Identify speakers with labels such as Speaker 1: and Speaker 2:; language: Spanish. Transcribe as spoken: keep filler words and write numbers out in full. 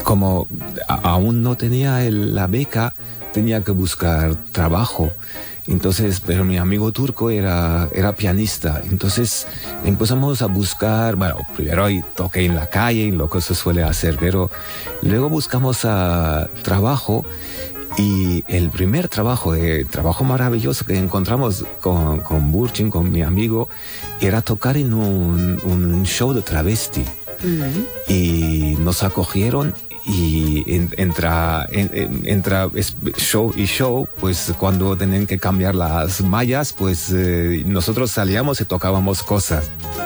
Speaker 1: como a- aún no tenía el- la beca, tenía que buscar trabajo. Entonces, pero mi amigo turco era, era pianista. Entonces empezamos a buscar, bueno, primero ahí toqué en la calle, lo que se suele hacer, pero luego buscamos ah, trabajo. Y el primer trabajo, el trabajo maravilloso que encontramos con, con Burchin, con mi amigo, era tocar en un, un show de travesti.
Speaker 2: Mm.
Speaker 1: Y nos acogieron y en- entra, en- en- entra es- show y show, pues cuando tenían que cambiar las mallas, pues eh, nosotros salíamos y tocábamos cosas.